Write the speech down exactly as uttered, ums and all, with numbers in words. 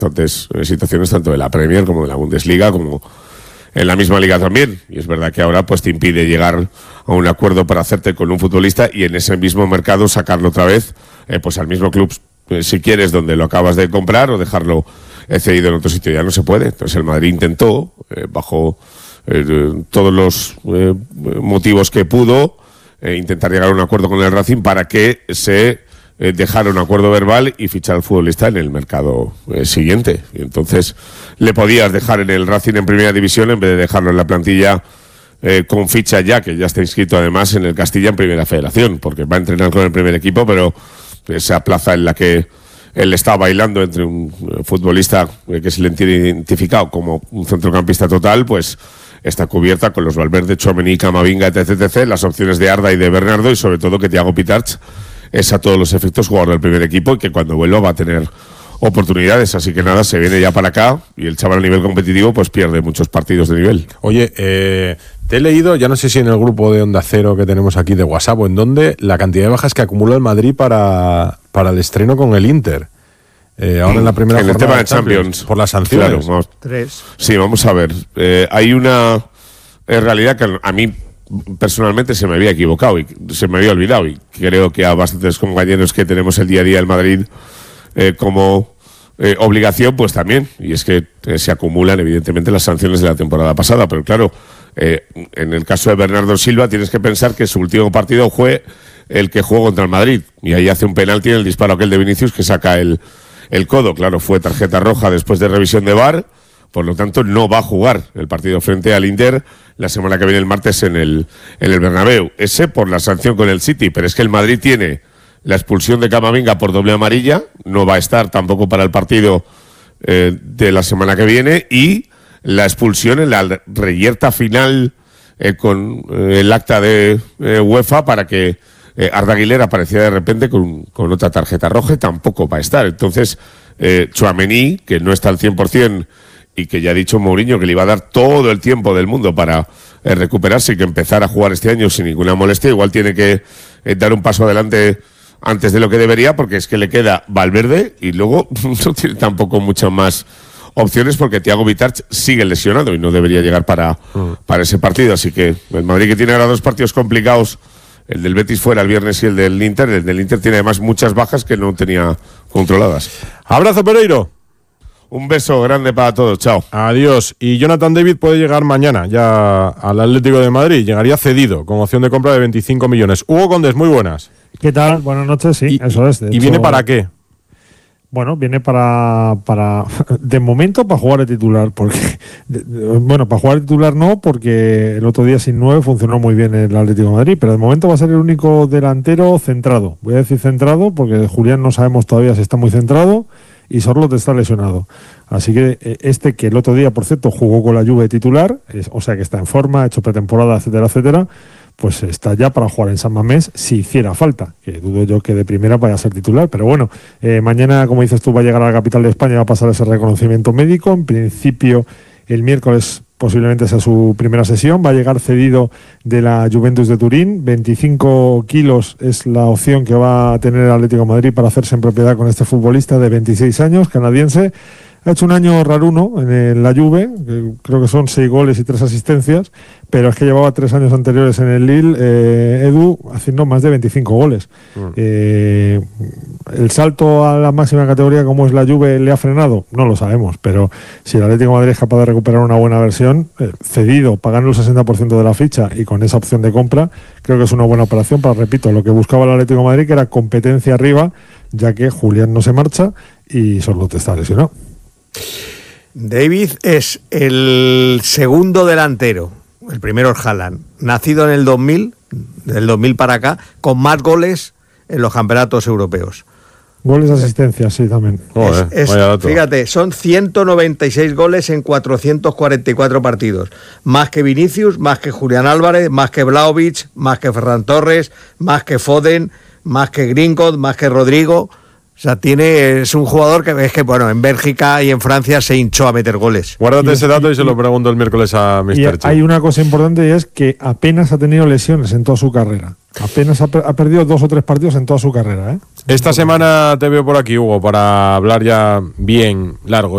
bastantes situaciones tanto de la Premier como de la Bundesliga, como en la misma liga también. Y es verdad que ahora pues te impide llegar a un acuerdo para hacerte con un futbolista y en ese mismo mercado sacarlo otra vez eh, pues al mismo club, eh, si quieres, donde lo acabas de comprar, o dejarlo eh, cedido en otro sitio. Ya no se puede. Entonces el Madrid intentó, eh, bajo eh, todos los eh, motivos que pudo, eh, intentar llegar a un acuerdo con el Racing para que se eh, dejara un acuerdo verbal y fichar al futbolista en el mercado eh, siguiente. Y entonces le podías dejar en el Racing en primera división en vez de dejarlo en la plantilla eh, con ficha ya, que ya está inscrito además en el Castilla en primera federación, porque va a entrenar con el primer equipo, pero esa plaza en la que él está bailando entre un futbolista que se le tiene identificado como un centrocampista total, pues está cubierta con los Valverde, Tchouaméni, Camavinga, etc, etcétera, las opciones de Arda y de Bernardo, y sobre todo que Thiago Pitarch es a todos los efectos jugador del primer equipo y que cuando vuelva va a tener oportunidades. Así que nada, se viene ya para acá y el chaval a nivel competitivo pues pierde muchos partidos de nivel. Oye, eh, te he leído, ya no sé si en el grupo de Onda Cero que tenemos aquí de WhatsApp o en dónde, la cantidad de bajas que acumula el Madrid para, para el estreno con el Inter. Eh, ahora en la primera en el jornada tema de Champions, Champions por las sanciones. Claro, vamos, Tres. Sí, vamos a ver. Eh, hay una en realidad que a mí personalmente se me había equivocado y se me había olvidado, y creo que a bastantes compañeros que tenemos el día a día en Madrid eh, como eh, obligación, pues también, y es que eh, se acumulan evidentemente las sanciones de la temporada pasada, pero claro, eh, en el caso de Bernardo Silva tienes que pensar que su último partido fue el que jugó contra el Madrid, y ahí hace un penalti en el disparo aquel de Vinicius que saca el, el codo. Claro, fue tarjeta roja después de revisión de V A R, por lo tanto no va a jugar el partido frente al Inter la semana que viene, el martes, en el, en el Bernabéu. Ese por la sanción con el City, pero es que el Madrid tiene la expulsión de Camavinga por doble amarilla, no va a estar tampoco para el partido eh, de la semana que viene, y la expulsión en la reyerta final eh, con eh, el acta de eh, UEFA para que eh, Arda Güler apareciera de repente con, con otra tarjeta roja, y tampoco va a estar. Entonces, eh, Tchouaméni, que no está al cien por ciento y que ya ha dicho Mourinho que le iba a dar todo el tiempo del mundo para eh, recuperarse y que empezar a jugar este año sin ninguna molestia, igual tiene que eh, dar un paso adelante antes de lo que debería, porque es que le queda Valverde y luego no tiene tampoco muchas más opciones, porque Thiago Pitarch sigue lesionado y no debería llegar para, uh. para ese partido. Así que el Madrid, que tiene ahora dos partidos complicados, el del Betis fuera el viernes y el del Inter, el del Inter tiene además muchas bajas que no tenía controladas. Abrazo, Pereiro. Un beso grande para todos, chao. Adiós. Y Jonathan David puede llegar mañana ya al Atlético de Madrid. Llegaría cedido, con opción de compra de veinticinco millones. Hugo Condés, muy buenas. ¿Qué tal? Buenas noches, sí, y, eso es. ¿Y hecho, viene para qué? Bueno, viene para, para de momento para jugar de titular, porque de, de, bueno, para jugar de titular no, porque el otro día sin nueve funcionó muy bien el Atlético de Madrid, pero de momento va a ser el único delantero centrado. Voy a decir centrado porque Julián no sabemos todavía si está muy centrado y Sorloth está lesionado. Así que este, que el otro día, por cierto, jugó con la Juve de titular, es, o sea que está en forma, ha hecho pretemporada, etcétera, etcétera, pues está ya para jugar en San Mamés si hiciera falta, que dudo yo que de primera vaya a ser titular, pero bueno, eh, mañana, como dices tú, va a llegar a la capital de España, va a pasar ese reconocimiento médico. En principio, el miércoles posiblemente sea su primera sesión, va a llegar cedido de la Juventus de Turín, veinticinco kilos es la opción que va a tener el Atlético de Madrid para hacerse en propiedad con este futbolista de veintiséis años, canadiense. Ha hecho un año raruno en la Juve, que creo que son seis goles y tres asistencias, pero es que llevaba tres años anteriores en el Lille, eh, Edu, haciendo más de veinticinco goles. Mm. Eh, ¿El salto a la máxima categoría como es la Juve le ha frenado? No lo sabemos, pero si el Atlético de Madrid es capaz de recuperar una buena versión, eh, cedido, pagando el sesenta por ciento de la ficha y con esa opción de compra, creo que es una buena operación para, repito, lo que buscaba el Atlético de Madrid, que era competencia arriba, ya que Julián no se marcha y Sorloth está lesionado. David es el segundo delantero, el primero es Haaland, nacido en el dos mil, del dos mil para acá, con más goles en los campeonatos europeos. Goles de asistencia, sí, también. Oh, es, eh, es, fíjate, son ciento noventa y seis goles en cuatrocientos cuarenta y cuatro partidos. Más que Vinicius, más que Julián Álvarez, más que Vlahovic, más que Ferran Torres, más que Foden, más que Greenwood, más que Rodrigo. O sea, tiene, es un jugador que es que, bueno, en Bélgica y en Francia se hinchó a meter goles. Guárdate y ese dato y, y se lo pregunto el miércoles a mister Chi. Hay una cosa importante, y es que apenas ha tenido lesiones en toda su carrera. Apenas ha, ha perdido dos o tres partidos en toda su carrera, ¿eh? Esta semana te veo por aquí, Hugo, para hablar ya bien largo.